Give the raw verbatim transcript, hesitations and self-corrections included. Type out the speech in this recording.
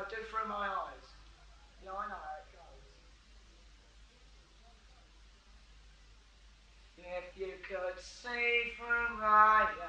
do through my eyes. Yeah, I know how it goes. If you could see through my